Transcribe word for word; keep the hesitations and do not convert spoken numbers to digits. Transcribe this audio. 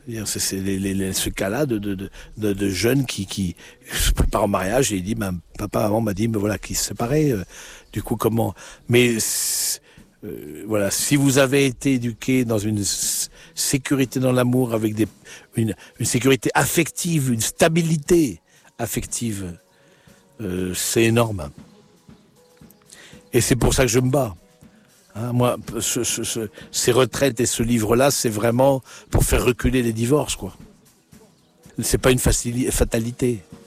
C'est, c'est les, les, les, ce cas-là de, de, de, de jeunes qui, qui se préparent au mariage et il dit, ben, papa avant m'a dit, ben voilà, qu'ils se séparaient. Euh, du coup, comment? Mais euh, voilà, si vous avez été éduqué dans une s- sécurité dans l'amour, avec des, une, une sécurité affective, une stabilité affective, euh, c'est énorme. Et c'est pour ça que je me bats. Hein, moi, ce, ce, ce, ces retraites et ce livre-là, c'est vraiment pour faire reculer les divorces, quoi. C'est pas une facili- fatalité.